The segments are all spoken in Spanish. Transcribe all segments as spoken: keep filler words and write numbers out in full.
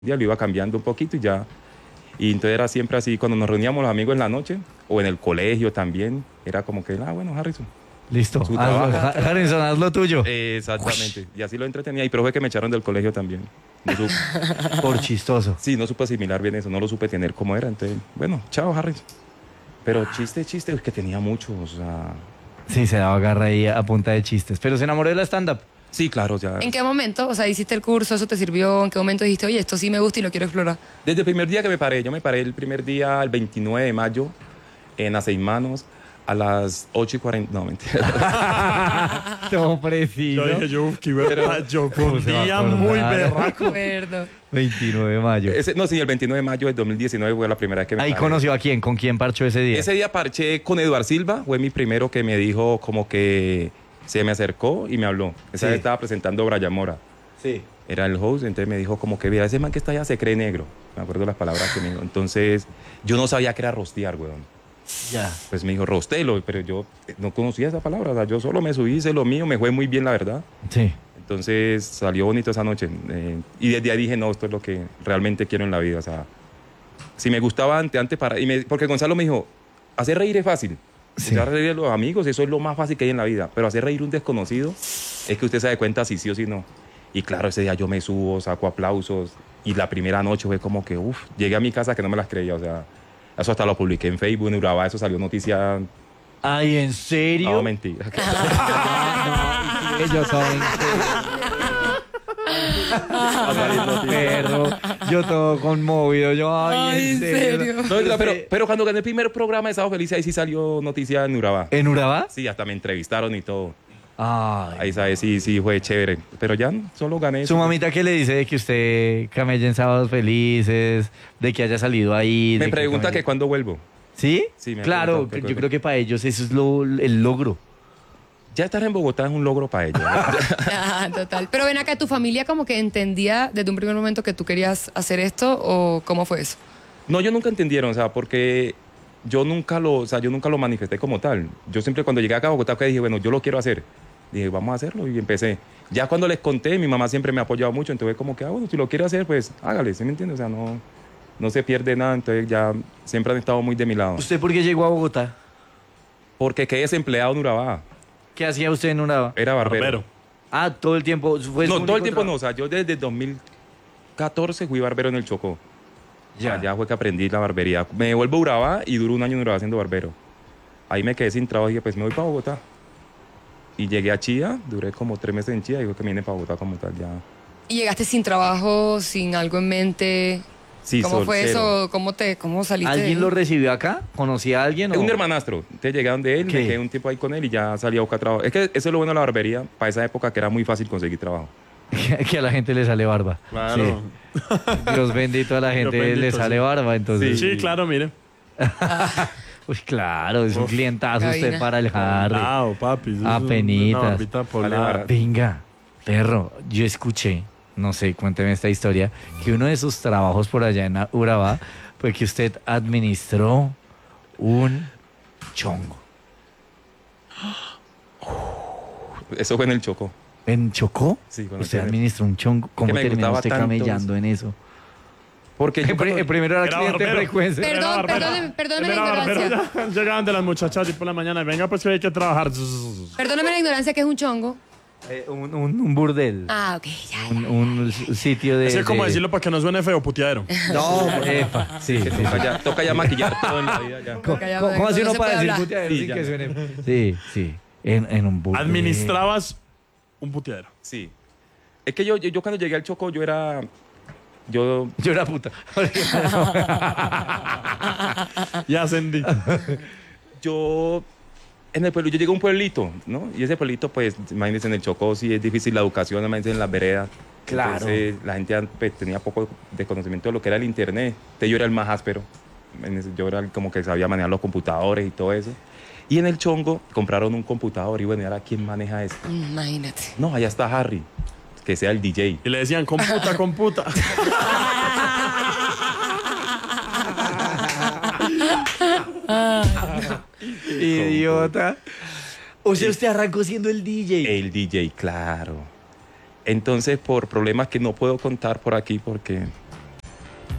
día lo iba cambiando un poquito y ya. Y entonces era siempre así, cuando nos reuníamos los amigos en la noche, o en el colegio también, era como que, ah, bueno, Harrison. Listo, Su hazlo, trabajo. Harrison, haz lo tuyo. Eh, exactamente. Y así lo entretenía. Y pero fue que me echaron del colegio también. No supe, Por chistoso. sí, no supe asimilar bien eso, no lo supe tener como era. Entonces, bueno, chao, Harrison. Pero chiste, chiste, es que tenía mucho, o sea... Sí, se daba garra ahí a punta de chistes. Pero se enamoró de la stand-up. Sí, claro, ya. ¿En qué momento? O sea, hiciste el curso, eso te sirvió. ¿En qué momento dijiste, oye, esto sí me gusta y lo quiero explorar? Desde el primer día que me paré, yo me paré el primer día, el veintinueve de mayo, en A Seis Manos, a las ocho y cuarenta. No, mentira. Todo preciso. Yo dije, yo, qué verdad, yo fue un ¿Cómo se va a día acordar? muy De berraco. acuerdo. veintinueve de mayo. Ese- no, sí, el veintinueve de mayo del dos mil diecinueve fue la primera vez que me Ahí paré. conoció a quién, con quién parchó ese día. Ese día parché con Eduard Silva, fue mi primero que me dijo como que se me acercó y me habló. Esa Sí. vez estaba presentando Brian Mora. Sí. Era el host, entonces me dijo como que, mira, ese man que está allá se cree negro. Me acuerdo las palabras que me dijo. Entonces, yo no sabía que era rostear, weón. Ya. Pues me dijo, rostelo, pero yo no conocía esa palabra. O sea, yo solo me subí, hice lo mío, me fue muy bien, la verdad. Sí. Entonces, salió bonito esa noche. eh, y desde ahí dije, no, esto es lo que realmente quiero en la vida. O sea, si me gustaba antes, antes para... Y me- porque Gonzalo me dijo, hacer reír es fácil. Sí. Hacer reír a los amigos, eso es lo más fácil que hay en la vida. Pero hacer reír a un desconocido es que usted se da cuenta si sí o si no. Y claro, ese día yo me subo, saco aplausos. Y la primera noche fue como que, uff, llegué a mi casa que no me las creía. O sea, eso hasta lo publiqué en Facebook, en Urabá, eso salió noticia. Ay, ¿en serio? No, mentira. Que yo soy. Perro, yo todo conmovido. Yo, ay, Ay, ¿en ¿en serio? serio? No, mentira, pero, pero cuando gané el primer programa de Sábado Feliz, ahí sí salió noticia en Urabá. ¿En Urabá? Sí, hasta me entrevistaron y todo. Ay. Ahí sabes, sí, sí, fue chévere. Pero ya no, solo gané. ¿Su eso. mamita qué le dice de que usted camella en Sábados Felices, de que haya salido ahí? Me de pregunta que camelle- cuándo vuelvo. ¿Sí? Sí, me Claro, pregunta que yo cuándo- creo que para ellos eso es lo, el logro. Ya estar en Bogotá es un logro para ellos. ¿no? Ah, total. Pero ven acá, ¿tu familia como que entendía desde un primer momento que tú querías hacer esto o cómo fue eso? No, yo nunca entendieron, o sea, porque yo nunca lo, o sea, yo nunca lo manifesté como tal. Yo siempre cuando llegué acá a Bogotá que dije, bueno, yo lo quiero hacer. Dije, vamos a hacerlo y empecé. Ya cuando les conté, mi mamá siempre me ha apoyado mucho, entonces como que, ah, bueno, si lo quiere hacer, pues hágale, ¿sí me entiendes? O sea, no, no se pierde nada, entonces ya siempre han estado muy de mi lado. ¿Usted por qué llegó a Bogotá? Porque quedé desempleado en Urabá, ¿Qué hacía usted en Urabá? era barbero. Barbero. Ah, todo el tiempo. Fue su No, todo el único tiempo no, trabajo. o sea, yo desde dos mil catorce fui barbero en el Chocó. Ya. Ya. Ya fue que aprendí la barbería. Me vuelvo a Urabá y duró un año en Urabá siendo barbero. Ahí me quedé sin trabajo y dije, pues me voy para Bogotá. Y llegué a Chía, duré como tres meses en Chía y digo que me vine para Bogotá como tal ya. ¿Y llegaste sin trabajo, sin algo en mente? Sí, ¿Cómo sol, fue cero. eso? ¿Cómo te, cómo saliste? de ¿Alguien ahí? lo recibió acá? ¿Conocía a alguien? Es o- un hermanastro. Entonces llegué donde él, ¿Qué? me quedé un tiempo ahí con él y ya salí a buscar trabajo. Es que eso es lo bueno de la barbería, para esa época que era muy fácil conseguir trabajo. que a la gente le sale barba. Claro. Sí. Dios bendito, a la gente Dios bendito, le sale sí. barba, entonces. Sí, claro, mire. Uy, claro, es un clientazo usted cabina. para el Harry. Polao, papi. eso es Apenitas. una barbita polao. Vale, Venga, perro, yo escuché, no sé, cuénteme esta historia, que uno de sus trabajos por allá en Urabá fue que usted administró un chongo. Eso fue en el Chocó. ¿En Chocó? Sí, cuando Usted estuve en el- administró un chongo. ¿Cómo me terminó gustaba usted tanto camellando en eso? Porque yo El, cuando- primero era Era cliente barbero. frecuente. Perdón, Era barbero. perdóneme, perdóneme Él la era barbero, ignorancia. ya Llegaban de las muchachas y por la mañana, venga, pues que hay que trabajar. Perdóname la ignorancia, que es un chongo. Eh, un, un- un burdel. Ah, ok, ya. Un, un sitio de. Es que como de- decirlo para que no suene feo, puteadero. No, epa, sí, sí, sí. toca, ya, toca ya maquillar todo en la vida ya. ¿Cómo, Callado, cómo- cómo no así uno se para puede decir hablar. puteadero Sí, sin ya. que suene? Sí, sí. En, en un burdel. Administrabas un puteadero. Sí. Es que yo, yo, yo cuando llegué al Chocó, yo era... Yo, Yo era puta. Y ascendí. yo en el pueblo, yo llegué a un pueblito, ¿no? Y ese pueblito, pues, imagínense, en el Chocó sí es difícil la educación, imagínense en las veredas. Claro. Entonces, la gente pues, tenía poco de conocimiento de lo que era el internet. Entonces, yo era el más áspero. En ese- Yo era el como que sabía manejar los computadores y todo eso. Y en el Chongo compraron un computador y bueno, ¿y ahora quién maneja esto? Imagínate. No, allá está Harry, que sea el D J. Y le decían, computa, computa. Idiota. O sea, usted arrancó siendo el D J. El D J, claro. Entonces, por problemas que no puedo contar por aquí, porque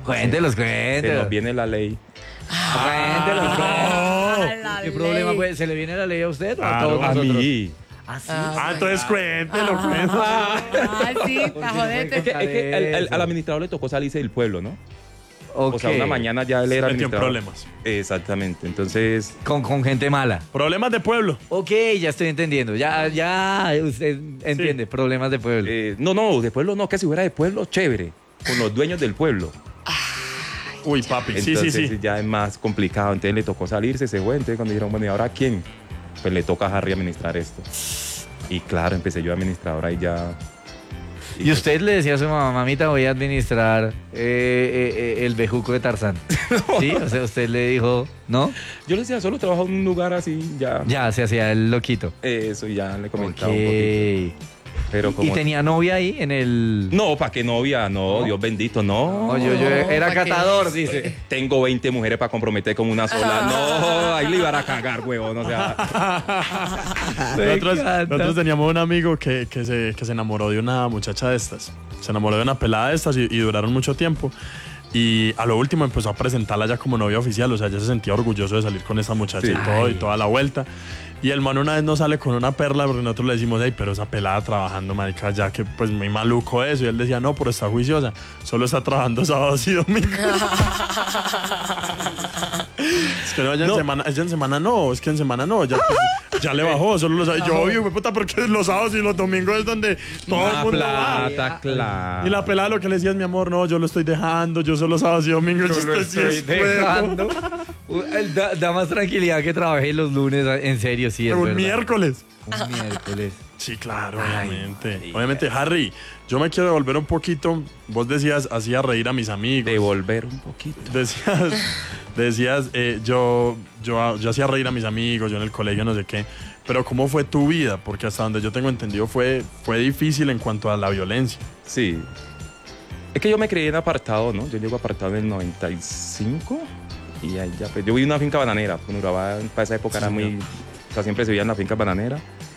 Cuéntelos, Se cuéntelos. nos viene la ley. Cuéntelos, cuéntelos. Ah, la ¿Qué ley. problema fue? ¿Se le viene la ley a usted o a Claro, todos A nosotros? mí. ¿Ah, sí? Ah, entonces cuéntelo, cuéntelo. Ah, sí, pa' Es joderte. que, es que al, al- al administrador le tocó salirse del pueblo, ¿no? Ok. O sea, una mañana ya él era Se metió en administrador. problemas. Exactamente. Entonces, Con, con gente mala. Problemas de pueblo. Ok, ya estoy entendiendo. Ya, ya, usted entiende. Problemas de pueblo. eh, no, no, de pueblo no, que si fuera de pueblo, chévere. Con los dueños del pueblo. Uy, papi. Sí, Entonces sí, sí. ya es más complicado. Entonces le tocó salirse, se fue. Entonces cuando dijeron, bueno, ¿y ahora quién? Pues le toca a Harry administrar esto. Y claro, empecé yo a administrar ahí ya. Y usted le decía a su mamá, mamita, voy a administrar eh, eh, eh, el bejuco de Tarzán. ¿Sí? O sea, usted le dijo, ¿no? Yo le decía, solo trabajo en un lugar así, ya. Ya, se hacía el loquito. Eso, y ya le comentaba Ok. un poquito. Pero ¿Y como... tenía novia ahí en el...? No, ¿para qué novia? No, ¿No? Dios bendito, no. No, yo, yo era ¿pa' qué? catador, dice. Tengo veinte mujeres para comprometer con una sola. No, ahí le iban a cagar, huevón. O sea, Me Nosotros, encanta. nosotros teníamos un amigo que, que, se, que se enamoró de una muchacha de estas. Se enamoró de una pelada de estas y, y duraron mucho tiempo. Y a lo último empezó a presentarla ya como novia oficial. O sea, ya se sentía orgulloso de salir con esa muchacha Sí. y todo, y Ay. toda la vuelta. Y el man una vez no sale con una perla porque nosotros le decimos, hey, pero esa pelada trabajando, marica, ya que pues muy maluco eso. Y él decía, no, pero está juiciosa. Solo está trabajando sábados y domingos. Es que no, ella, No. En semana, ella en semana no, es que en semana no, ya, pues, ya le bajó, solo los sábados. Yo, obvio, puta, porque los sábados y los domingos es donde todo el una mundo va. plata, claro. Y la pelada lo que le decía es, mi amor, no, yo lo estoy dejando, yo solo sábados y domingos, yo Lo estoy, sí es estoy juego. dejando. Uh, Da, da más tranquilidad que trabajé los lunes, en serio, sí, es Un verdad. miércoles. Un miércoles. Sí, claro, Ay, obviamente. marica. Obviamente, Harry, yo me quiero devolver un poquito. Vos decías, hacía reír a mis amigos. Devolver un poquito. Decías, decías eh, yo, yo, yo hacía reír a mis amigos, yo en el colegio, no sé qué. Pero ¿cómo fue tu vida? Porque hasta donde yo tengo entendido fue, fue difícil en cuanto a la violencia. Sí. Es que yo me crié en apartado, ¿no? Yo llego apartado en el noventa y cinco y ahí ya, pues, yo viví en una finca bananera. Cuando grababa, para esa época Sí, era muy... señor. O sea, siempre se vivía en la finca bananera.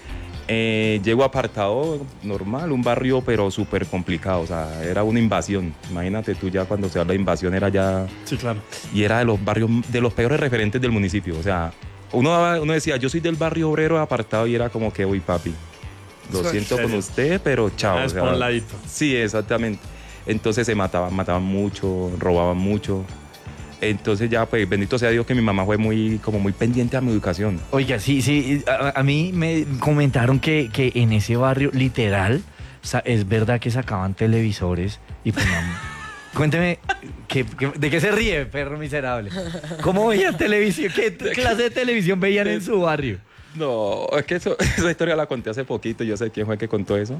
Eh, llego apartado normal, un barrio pero súper complicado, o sea, era una invasión. Imagínate tú ya cuando se habla de invasión era ya... Sí, claro. Y era de los barrios, de los peores referentes del municipio, o sea, uno, daba- uno decía, yo soy del barrio obrero apartado y era como que, uy papi, lo Suerte. siento con usted, pero chao. Es o sea, por un ladito. sí, exactamente. Entonces se mataban, mataban mucho, robaban mucho. Entonces ya, pues, bendito sea Dios que mi mamá fue muy, como muy pendiente a mi educación. Oiga, sí, sí, a, a mí me comentaron que, que en ese barrio, literal, sa- es verdad que sacaban televisores y ponían... Cuénteme, ¿qué- qué- ¿de qué se ríe, perro miserable? ¿Cómo veían televisión? ¿Qué t- clase de televisión veían en su barrio? No, es que eso- esa historia la conté hace poquito, yo sé quién fue el que contó eso.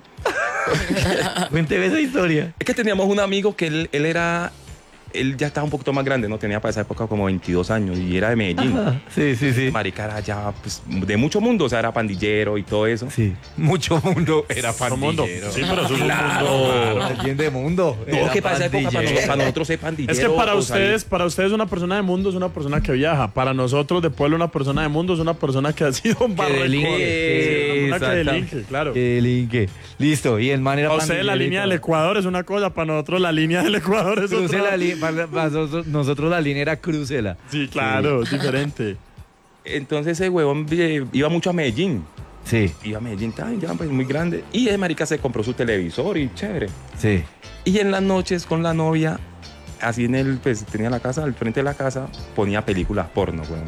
Cuénteme esa historia. Es que teníamos un amigo que él, él era, él ya estaba un poquito más grande, ¿no? Tenía para esa época como veintidós años y era de Medellín. Ah, sí, sí, sí. Marica era ya, pues, de mucho mundo, o sea, era pandillero y todo eso. Sí, mucho mundo era Todo mundo. pandillero. Sí, pero eso es un Claro. mundo. Alguien de mundo. No, era que para esa época, para, pandillero. nosotros- para nosotros ser pandillero. Es que para o ustedes, salir- para ustedes una persona de mundo es una persona que viaja. Para nosotros de pueblo una persona de mundo es una persona que ha sido un barrio. delinque. Una que Exactamente. delinque, claro. Qué linke. Listo, y el man era Para ustedes la pandillero y línea todo. del Ecuador es una cosa, para nosotros la línea del Ecuador es Cruce otra. la li- para, para nosotros, nosotros la línea era crúcela. Sí, claro, es diferente. Entonces ese huevón eh, iba mucho a Medellín. Sí, Iba a Medellín, tan, ya, pues, muy grande. Y ese marica se compró su televisor y chévere. sí. Y en las noches con la novia, así en el, pues tenía la casa, al frente de la casa, ponía películas porno, weón.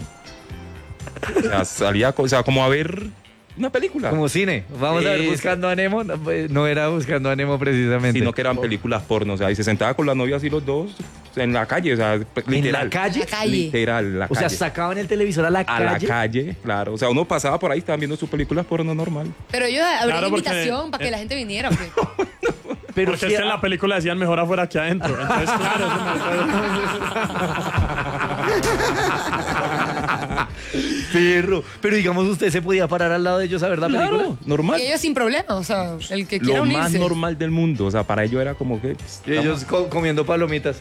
O sea, salía, co- o sea, como a ver una película. Como cine. Vamos a ver, Eso. buscando a Nemo. No, pues, no era buscando a Nemo precisamente. Sino que eran películas porno, o sea, y se sentaba con la novia así los dos, o sea, en la calle, o sea, pues, ¿En literal. la calle? La calle. Literal, la O sea, calle. sacaban el televisor a la a calle. la calle, claro. O sea, uno pasaba por ahí, estaban viendo sus películas porno normal. Pero ellos abrieron Claro, porque- invitación para que la gente viniera. ¿o qué? Pero Porque sí, es que en la película decían mejor afuera que adentro. Entonces, claro, perro. Pero digamos, usted se podía parar al lado de ellos a ver la película. Claro, normal. Y ellos sin problema, o sea, el que quiera Lo unirse. más normal del mundo, o sea, para ellos era como que... pues, Y ellos co- comiendo palomitas.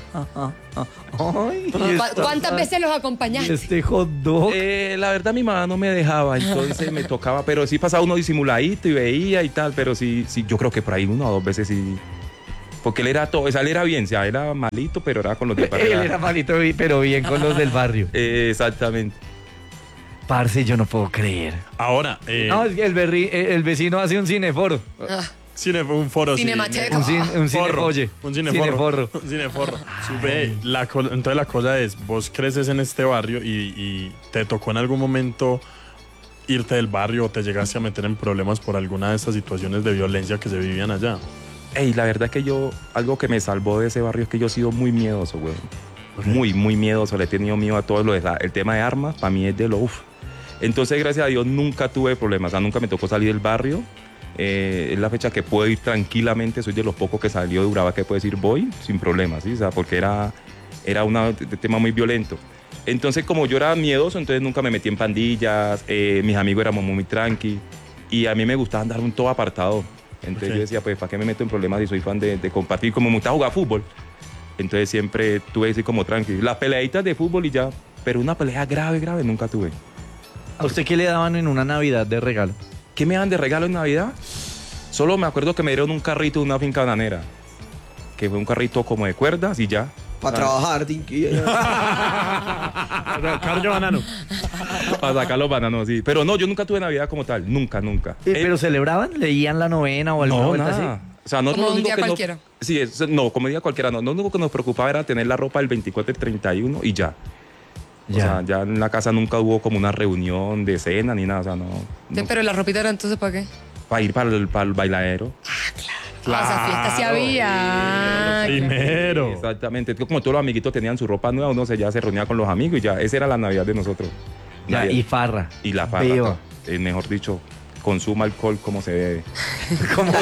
Ay, ¿Cu- y esta- ¿Cuántas veces los y acompañaste? este hot dog? Eh, la verdad mi mamá no me dejaba, entonces me tocaba, pero sí pasaba uno disimuladito y veía y tal, pero sí, sí, yo creo que por ahí una o dos veces sí, Porque él era todo, o sea, él era bien, o sea, era malito, pero era con los de Él era malito, pero bien con los del barrio. Eh, exactamente. Parce, yo no puedo creer. Ahora, eh, No, es que el, berri- el vecino hace un cineforo. Ah, cine, un foro. sí, Cinemateca. Un, cine, un Forro, cinefolle. un cineforro. Cineforro. Un cineforro. Sube, la co- entonces la cosa es, vos creces en este barrio y, y te tocó en algún momento irte del barrio o te llegaste a meter en problemas por alguna de estas situaciones de violencia que se vivían allá. Ey, la verdad es que yo, algo que me salvó de ese barrio es que yo he sido muy miedoso, güey. Muy, muy miedoso. Le he tenido miedo a todo lo de la- el tema de armas. Para mí es de lo uff. Entonces, gracias a Dios, nunca tuve problemas. O sea, nunca me tocó salir del barrio. Eh, es la fecha que puedo ir tranquilamente. Soy de los pocos que salió de Urabá que puedo decir voy sin problemas, ¿sí? O sea, porque era, era un tema muy violento. Entonces, como yo era miedoso, entonces nunca me metí en pandillas. Eh, mis amigos éramos muy, muy tranqui. Y a mí me gustaba andar un todo apartado. Entonces Ok. yo decía, pues, ¿para qué me meto en problemas si soy fan de, de compartir? Como me gusta jugar fútbol. Entonces siempre tuve así como tranqui. Las peleaditas de fútbol y ya. Pero una pelea grave, grave nunca tuve. ¿A usted qué le daban en una Navidad de regalo? ¿Qué me dan de regalo en Navidad? Solo me acuerdo que me dieron un carrito de una finca bananera. Que fue un carrito como de cuerdas y ya. Para Ah, trabajar, Dinky. Carlos Banano. Para sacar los bananos, sí. Pero no, yo nunca tuve Navidad como tal. Nunca, nunca. Eh, Eh, ¿Pero celebraban? ¿Leían la novena o alguna no, vuelta nada. así? O sea, no, Como lo un único día que no- cualquiera. sí, es- no, como día cualquiera no. Lo único que nos preocupaba era tener la ropa el veinticuatro, el treinta y uno y ya. O Ya. sea, ya en la casa nunca hubo como una reunión de cena ni nada. O sea, no. Sí, no. pero la ropita era entonces ¿para qué? Para ir para el, para el bailadero. Ah, o sea, fiesta sí había. Ah, claro. Primero. Exactamente. Como todos los amiguitos tenían su ropa nueva, uno se ya se reunía con los amigos y ya. Esa era la Navidad de nosotros. Ya, Navidad. y farra. Y la farra. Beba. eh, mejor dicho, consuma alcohol como se debe. ¿Cómo?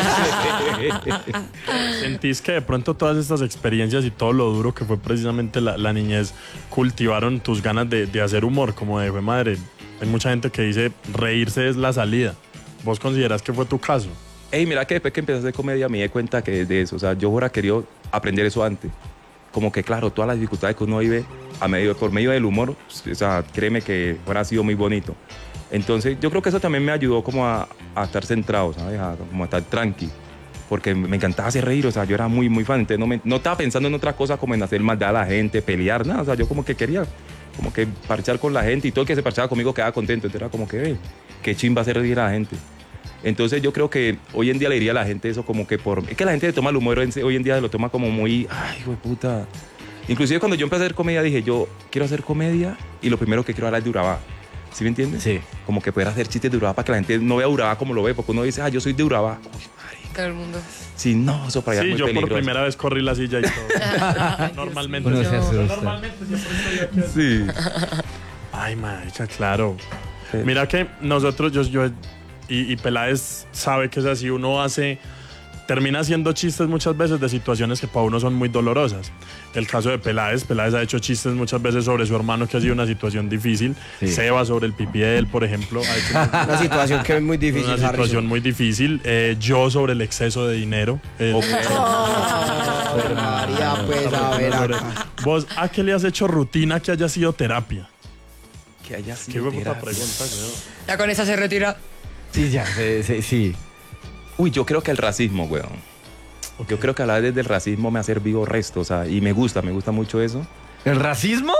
¿Sentís que de pronto todas estas experiencias y todo lo duro que fue precisamente la, la niñez cultivaron tus ganas de, de hacer humor? Como de, "Jue madre, hay mucha gente que dice reírse es la salida. ¿Vos considerás que fue tu caso? Ey, mira que después que empecé a hacer comedia me di cuenta que de eso, o sea, yo hubiera querido aprender eso antes. Como que, claro, todas las dificultades que uno vive a medio, por medio del humor, o sea, créeme que hubiera sido muy bonito. Entonces, yo creo que eso también me ayudó como a, a estar centrado, ¿sabes? A, como a estar tranqui. Porque me encantaba hacer reír, o sea, yo era muy, muy fan. Entonces, no, me, no estaba pensando en otra cosa como en hacer maldad a la gente, pelear, nada. O sea, yo como que quería como que parchar con la gente y todo el que se parchaba conmigo quedaba contento. Entonces, era como que, ve, qué chimba hacer reír a la gente. Entonces yo creo que hoy en día le diría a la gente eso como que por... Es que la gente le toma el humor en- hoy en día lo toma como muy... Ay, güey, puta. Inclusive cuando yo empecé a hacer comedia dije, yo quiero hacer comedia y lo primero que quiero hablar es de Urabá. ¿Sí me entiendes? Sí. Como que poder hacer chistes de Urabá para que la gente no vea Urabá como lo ve, porque uno dice, ah, yo soy de Urabá. Uy, marica. Todo el mundo. Sí, no, eso para allá Sí, es muy yo peligroso. por primera vez corrí la silla y todo. Normalmente. Uno se siempre- asusta. Normalmente siempre estoy aquí. Sí. Ay, marica, claro. Sí. Mira que nosotros, yo, yo y, y Peláez sabe que es así, uno hace, termina haciendo chistes muchas veces de situaciones que para uno son muy dolorosas. El caso de Peláez, Peláez ha hecho chistes muchas veces sobre su hermano que ha sido una situación difícil. Sí. Seba sobre el pipí de él, por ejemplo, ha hecho Una situación que es muy difícil, una situación Harrison. muy difícil. Eh, yo sobre el exceso de dinero. Eh, Ave María, pues, a ver sobre- acá. Vos, ¿a qué le has hecho rutina que haya sido terapia? Que haya Qué sido puta terapia. pregunta, weón. Ya con esa se retira. Sí, ya, sí, sí, sí. Uy, yo creo que el racismo, weón. Yo creo que hablar desde el racismo me ha servido resto, o sea, y me gusta, me gusta mucho eso. ¿El racismo?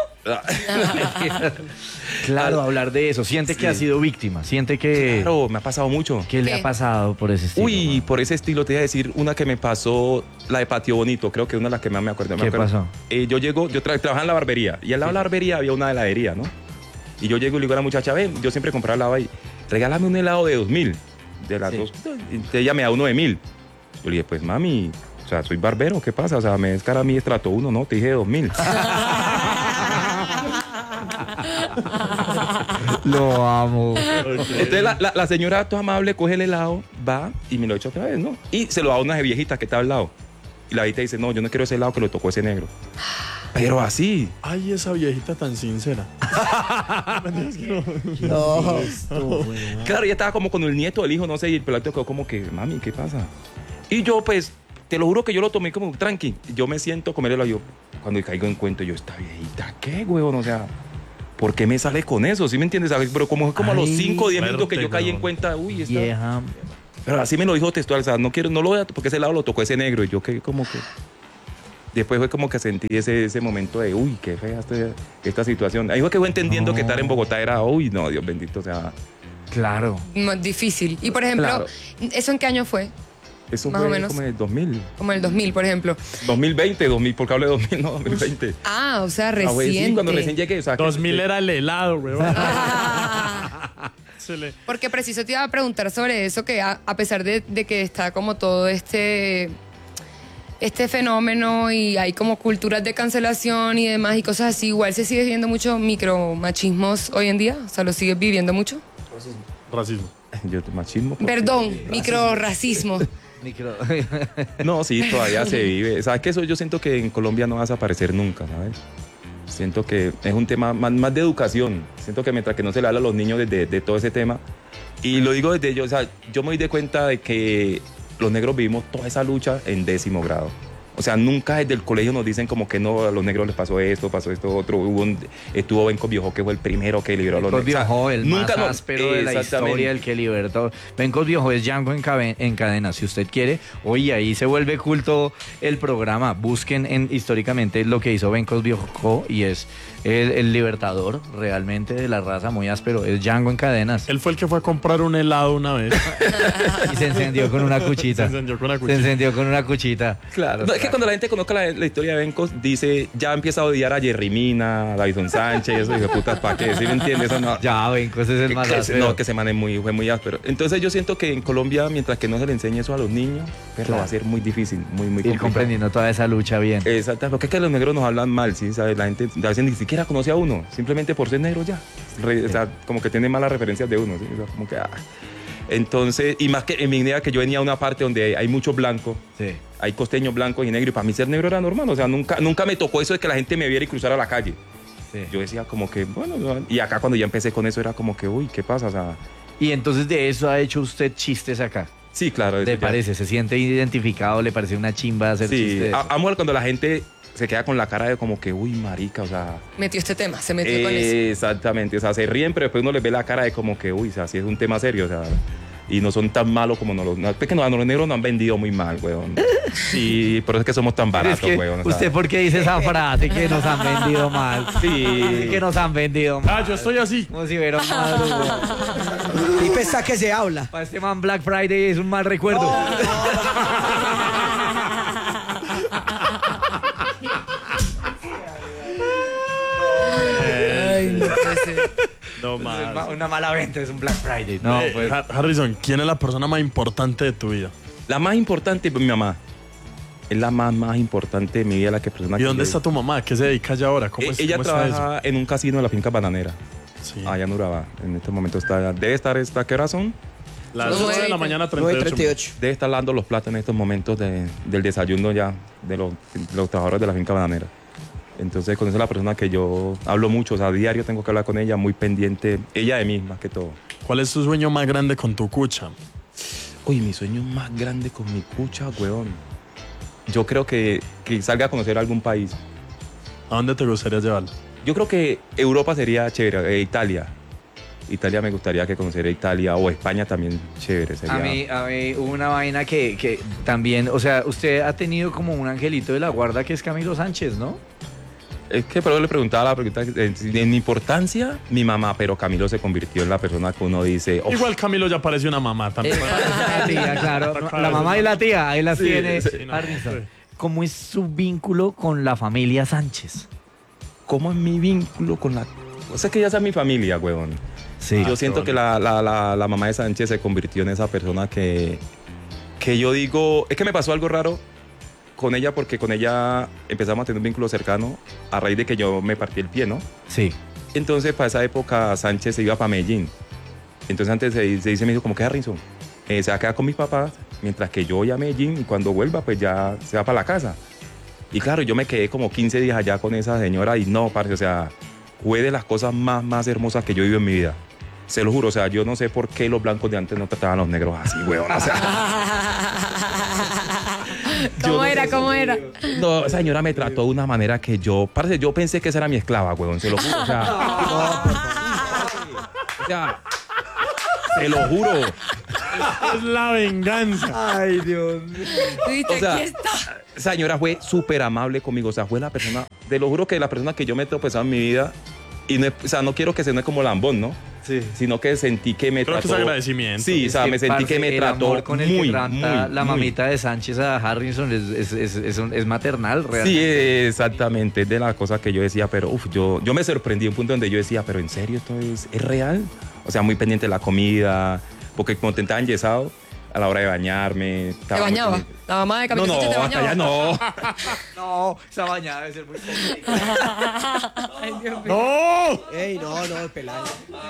Claro, hablar de eso. Siente que Sí. ha sido víctima. Siente que... Claro, me ha pasado mucho. ¿Qué le ¿Qué? ha pasado por ese estilo? Uy, man? por ese estilo te voy a decir una que me pasó, la de Patio Bonito, creo que una de las que más me acuerdo. me ¿Qué acuerdo. pasó? Eh, yo llego, yo tra- trabajaba en la barbería y al lado de la barbería había una heladería, ¿no? Y yo llego y le digo a la muchacha, ven, yo siempre compraba helado ahí, regálame un helado de dos mil, de las Sí. dos, y ella me da uno de mil. Yo le dije, pues mami, o sea, soy barbero, ¿qué pasa? O sea, me descara a mí estrato uno, ¿no? Te dije de dos mil. Lo amo. Entonces la, la- la señora toda amable coge el helado, va y me lo echa otra vez, ¿no? Y se lo da a una viejita que está al lado. Y la viejita dice, no, yo no quiero ese helado que lo tocó ese negro. Pero así. Ay, esa viejita tan sincera. No. Claro, ella estaba como con el nieto, el hijo, no sé, y el pelado quedó como que, mami, ¿qué pasa? Y yo, pues, te lo juro que yo lo tomé como tranqui. Yo me siento a comerlo yo. Cuando caigo en cuenta, yo, esta viejita, ¿qué, huevón? O sea, ¿por qué me sale con eso? ¿Sí me entiendes? ¿Sabes? Pero como, como a los Ay, cinco o diez minutos que fuerte, yo caí en huevón. cuenta, uy, esta... Vieja. Pero así me lo dijo textual, o sea, no quiero, no lo voy a, porque ese lado lo tocó ese negro. Y yo que como que... Después fue como que sentí ese, ese momento de, uy, qué fea esta, esta situación. Ahí fue que fue entendiendo No. que estar en Bogotá era, uy, no, Dios bendito, o sea... Claro. Más difícil. Y por ejemplo, Claro. ¿eso en qué año fue? Eso Más fue o menos. como en el dos mil. Como el dos mil, por ejemplo. dos mil veinte, dos mil, porque hablé de dos mil, no, dos mil veinte. Ah, o sea, Ah, güey, reciente. sí, cuando recién llegué, o sea... que- dos mil era el helado, weón. Ah. Se le- Porque preciso te iba a preguntar sobre eso, que a, a pesar de, de que está como todo este, este fenómeno y hay como culturas de cancelación y demás y cosas así, igual se sigue viendo mucho micromachismos hoy en día, o sea, lo sigues viviendo mucho. Racismo. Yo, machismo. porque- Perdón, microracismo. Micro. No, sí, todavía se vive. ¿Sabes qué? Eso yo siento que en Colombia no va a desaparecer nunca, ¿sabes? Siento que es un tema más, más de educación. Siento que mientras que no se le habla a los niños de, de, de todo ese tema, y lo digo desde yo, o sea, yo me doy de cuenta de que los negros vivimos toda esa lucha en décimo grado. O sea, nunca desde el colegio nos dicen como que no, a los negros les pasó esto, pasó esto, otro. Hubo un- estuvo Benco Viejo, que fue el primero que liberó a los Bencos negros. O sea, Viejo, el nunca más nos- áspero de la Exactamente. historia, el que libertó. Bencos Viejo es Django en, cabe- en cadena, si usted quiere. Oye, ahí se vuelve culto el programa. Busquen en, históricamente lo que hizo Bencos Viejo y es el, el libertador realmente de la raza, muy áspero. Es Django en cadenas. Él fue el que fue a comprar un helado una vez. Y se encendió con una Se cuchita. encendió con una Se cuchilla. encendió con una cuchita. Claro. No, es que cuando la gente conozca la, la historia de Bencos, dice, ya empieza a odiar a Jerry Mina, a Davison Sánchez, eso, hijo de putas, ¿para qué? ¿Sí me entiendes? Eso no. Ya, Bencos es el Que- más que- áspero. no, que se mane muy, fue muy áspero. Entonces yo siento que en Colombia, mientras que no se le enseñe eso a los niños, pero Claro. va a ser muy difícil, muy, muy Ir complicado. comprendiendo toda esa lucha bien. Exacto, porque es que los negros nos hablan mal, ¿sí? ¿Sabes? La gente a veces ni siquiera conoce a uno, simplemente por ser negro ya. Re- O sea, como que tiene malas referencias de uno, ¿sí? O sea, como que, ah. Entonces, y más que en mi idea que yo venía a una parte donde hay muchos blancos, Sí. hay costeños blancos y negros, y para mí ser negro era normal, o sea, nunca, nunca me tocó eso de que la gente me viera y cruzara la calle. Sí. Yo decía como que, bueno, no, y acá cuando ya empecé con eso era como que, uy, ¿qué pasa? O sea, Y entonces de eso ha hecho usted chistes acá. sí, claro. eso ¿Le ya- parece? ¿Se siente identificado? ¿Le parece una chimba hacer Sí, chistes? de eso? a- amo cuando la gente se queda con la cara de como que, uy, marica, o sea... Metió este tema, se metió con eso. Exactamente, o sea, se ríen, pero después uno les ve la cara de como que, uy, o sea, sí es un tema serio, o sea, y no son tan malos como nos los... No, es que no, a los negros nos han vendido muy mal, weón. Sí, por eso es que somos tan Pero baratos, es que weón. o sea. ¿usted por qué dice esa frase que nos han vendido mal? Sí. Que nos han vendido mal. Ah, yo estoy así. Como si hubiera un mal humo. Y pesa que se habla. Para este man Black Friday es un mal recuerdo. Ay, no puede ser. No Es ma- más. una mala venta, es un Black Friday. No, Eh, pues. Har- Harrison, ¿quién es la persona más importante de tu vida? La más importante, pues mi mamá. Es la más, más importante de mi vida, la que persona ¿Y que dónde yo- está tu mamá? ¿A ¿Qué se dedica ella ahora? ¿Cómo Eh, es, Ella cómo está trabaja en un casino de la finca bananera, eso? Sí. allá en Urabá. En este momento está, debe estar, esta, ¿qué hora son? Las Nueve ocho de la treinta. mañana, nueve treinta y ocho. treinta y ocho. Debe estar lavando los platos en estos momentos de- del desayuno ya de los, de los trabajadores de la finca bananera. Entonces, con eso es la persona que yo hablo mucho, o sea, a diario tengo que hablar con ella, muy pendiente, ella de mí más que todo. ¿Cuál es tu sueño más grande con tu cucha? Uy, mi sueño más grande con mi cucha, weón. Yo creo que, que salga a conocer algún país. ¿A dónde te gustaría llevarla? Yo creo que Europa sería chévere, eh, Italia. Italia me gustaría que conociera Italia, o España también chévere sería. A mí, a mí hubo una vaina que, que también, o sea, usted ha tenido como un angelito de la guarda que es Camilo Sánchez, ¿no? Es que pero le preguntaba la pregunta, en, en importancia, mi mamá, pero Camilo se convirtió en la persona que uno dice, "Oh, Igual Camilo ya parece una mamá también. La tía, claro. No, la mamá y la tía, ahí las Sí, tiene sí, no, Harrison. sí. ¿Cómo es su vínculo con la familia Sánchez? ¿cómo es mi vínculo con la...? O sea, que ya sea mi familia, weón. Sí. Yo siento que la, la, la, la mamá de Sánchez se convirtió en esa persona que, que yo digo, es que me pasó algo raro con ella porque con ella empezamos a tener un vínculo cercano a raíz de que yo me partí el pie, ¿no? Sí. Entonces, para esa época, Sánchez se iba para Medellín. Entonces, antes se, se dice, me dijo, como que Harrison, eh, se va a quedar con mis papás, mientras que yo voy a Medellín y cuando vuelva, pues ya se va para la casa. Y claro, yo me quedé como quince días allá con esa señora y no, parce, o sea, fue de las cosas más, más hermosas que yo he vivido en mi vida. Se lo juro, o sea, yo no sé por qué los blancos de antes no trataban a los negros así, weón. O sea, ¿Cómo no era? sé, ¿Cómo era? no, esa señora me trató de una manera que yo, parce, yo pensé que esa era mi esclava, weón, se lo juro. O sea, o sea, se lo juro. Es la venganza. Ay, Dios mío. Tú dijiste, O sea, aquí está. Esa señora fue súper amable conmigo. O sea, fue la persona, te lo juro que la persona que yo me he tropezado en mi vida. Y no, o sea, no quiero que se suene como lambón, ¿no? Sí. Sino que sentí que me Creo que trató. es agradecimiento. Sí, o sea, Es me sentí parce, que me el trató amor con el muy, que trata muy, la muy. mamita de Sánchez a Harrison es, es, es, es, un- es maternal, Sí, realmente. exactamente. Es de las cosas que yo decía, pero uf, yo, yo me sorprendí un punto donde yo decía, pero ¿en serio esto es, es real? O sea, muy pendiente de la comida, porque como te estaba enyesado a la hora de bañarme. ¿Te estaba muy bañaba? pendiente. La mamá de No, Camilo no, Sánchez te hasta bañaba. allá no. No, esa bañada debe ser muy Ay, Dios mío. ¡No! Ey, no, no, pelado.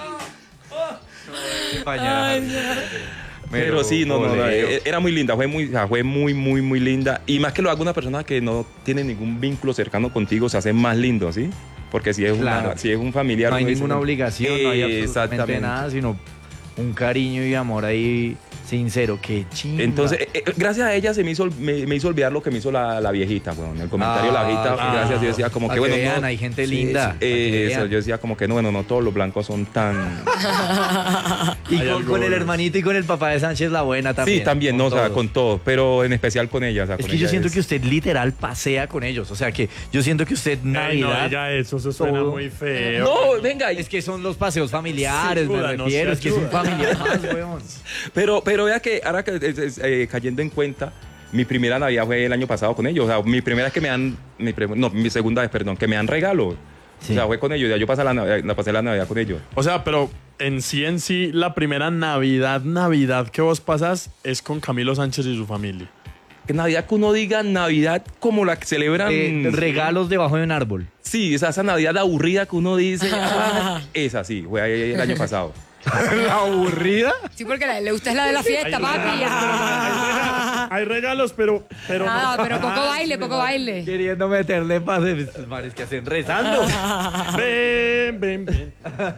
bañada. Pero sí, no, no, no, Oleo. eh, era muy linda, fue muy, o sea, fue muy, muy, muy linda. Y más que lo haga una persona que no tiene ningún vínculo cercano contigo, se hace más lindo, ¿sí? Porque si es, Claro. una, si es un familiar... No hay uno dice, ninguna obligación, no hay Eh, absolutamente exactamente. nada, sino un cariño y amor ahí sincero. Qué chingada. Entonces, eh, eh, gracias a ella se me hizo, me, me hizo olvidar lo que me hizo la, la viejita, weón. El comentario de la viejita, Ah, gracias, yo decía como para que, que bueno, vean, no, hay gente sí, linda. sí, para que eh, eso, vean. yo decía como que no, bueno, no todos los blancos son tan... Y Hay con, algo con el bueno. hermanito y con el papá de Sánchez la buena también. sí, también, no, o sea, todos. con todo, pero en especial con ella. O sea, Es con que yo ella siento es- que usted literal pasea con ellos. O sea, que yo siento que usted Ey, no Navidad... diga eso, eso suena todo. muy feo. No, venga, Es que son los paseos familiares, Sí, me Judas, no refiero. se Es que es un ayuda. familiar más, weón. Pero, pero vea que ahora que es- es, eh, cayendo en cuenta, mi primera Navidad fue el año pasado con ellos. O sea, mi primera que me dan, mi prim- no, mi segunda vez, perdón, que me dan regalo. Sí. O sea, fue con ellos. Ya yo pasé la, Navidad- la pasé la Navidad con ellos. O sea, pero en sí, en sí, la primera Navidad, Navidad que vos pasás es con Camilo Sánchez y su familia. Que Navidad que uno diga Navidad como la que celebran. Eh, regalos debajo de un árbol. Sí, esa, esa Navidad aburrida que uno dice. ah, esa sí, fue ahí el año pasado. ¿La aburrida? Sí, porque la, le gusta es la de la fiesta, papi. Ah. Hay regalos, pero, pero Nada, no. pero poco baile, poco baile. Queriendo meterle pase. Estos mares que hacen rezando. Ven, ven, ven.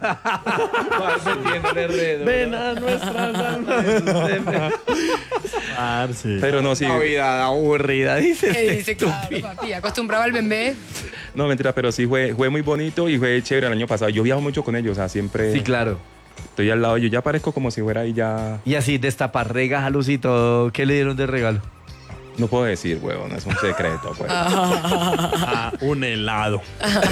Metiéndole redo. Ven a nuestras almas. Parce. Pero no, sí. Navidad aburrida, dice. Eh, este dice, claro, estúpido. papi, acostumbrado al bebé. No, mentira, pero sí fue, fue muy bonito y fue chévere el año pasado. Yo viajo mucho con ellos, o sea, siempre Sí, claro. estoy al lado de ellos. Ya parezco como si fuera ahí ya. Y así destapar regalos y todo. ¿Qué le dieron de regalo? No puedo decir, huevón, es un secreto, pues. Ah, un helado.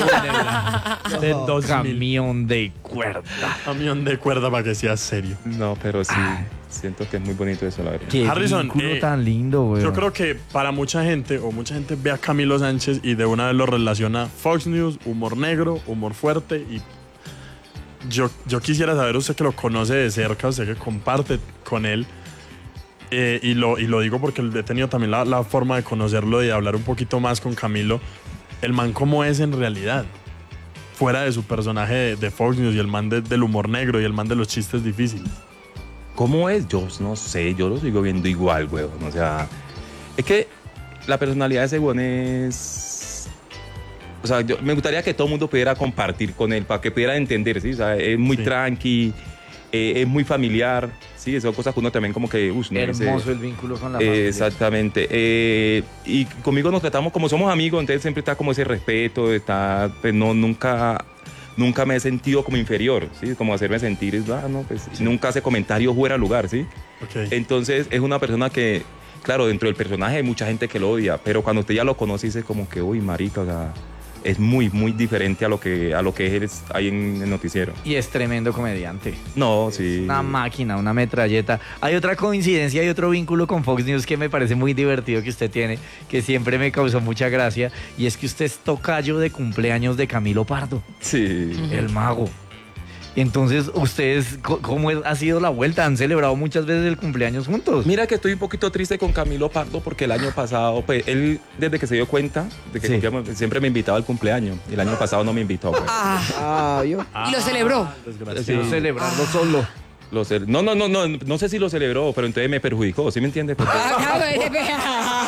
De dos mil. Camión de cuerda. Camión de cuerda para que sea serio. No, pero sí, siento que es muy bonito eso, la verdad. Qué Harrison, vínculo eh, tan lindo, güey. Yo creo que para mucha gente, o mucha gente ve a Camilo Sánchez y de una vez lo relaciona Fox News, humor negro, humor fuerte. Y yo, yo quisiera saber, usted que lo conoce de cerca, usted que comparte con él, eh, y, lo, y lo digo porque he tenido también la, la forma de conocerlo y de hablar un poquito más con Camilo, el man cómo es en realidad, fuera de su personaje de, de Fox News y el man de- del humor negro y el man de los chistes difíciles. ¿Cómo es? Yo no sé, yo lo sigo viendo igual, huevón. O sea, es que la personalidad de ese huevón es... O sea, yo, me gustaría que todo el mundo pudiera compartir con él, para que pudiera entender, ¿sí? O sea, es muy Sí. tranqui, eh, es muy familiar, ¿sí? Son cosas que uno también como que... uy, no dice- Hermoso el vínculo con la Eh, familia. exactamente. Eh, y conmigo nos tratamos como somos amigos, entonces siempre está como ese respeto, está, pues no, nunca, nunca me he sentido como inferior, ¿sí? Como hacerme sentir, es, ah, no, pues nunca hace comentarios fuera de lugar, ¿sí? Ok. Entonces es una persona que, claro, dentro del personaje hay mucha gente que lo odia, pero cuando usted ya lo conoce dice como que, uy, marica, o sea, es muy, muy diferente a lo que, a lo que es ahí en el noticiero. Y es tremendo comediante. No, sí. Una máquina, una metralleta. Hay otra coincidencia y otro vínculo con Fox News que me parece muy divertido que usted tiene, que siempre me causó mucha gracia, y es que usted es tocayo de cumpleaños de Camilo Pardo, Sí. el mago. Entonces, ¿ustedes co- cómo es- ha sido la vuelta? ¿Han celebrado muchas veces el cumpleaños juntos? Mira que estoy un poquito triste con Camilo Pardo porque el año pasado, pues él desde que se dio cuenta de que Sí. cumplíamos, siempre me invitaba al cumpleaños y el año pasado no me invitó. Pues. Ah, yo. Y lo celebró. Desgraciado. Quiero Sí. celebrarlo solo. Lo ce- no, no, no, no, no sé si lo celebró, pero entonces me perjudicó, ¿sí me entiendes? Porque- Acaba de pegar.